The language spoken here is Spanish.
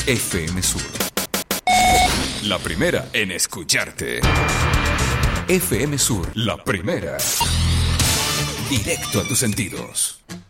FM Sur. La primera en escucharte. FM Sur, la primera. Directo a tus sentidos.